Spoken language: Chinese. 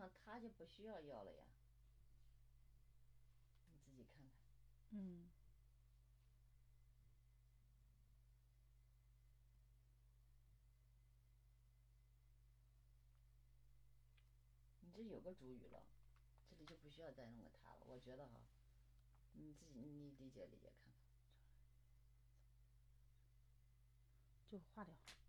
上他就不需要了呀。你自己看看。 嗯。 你这有个主语了，这里就不需要再弄个他了。我觉得哈，你自己你理解看看。 就划掉。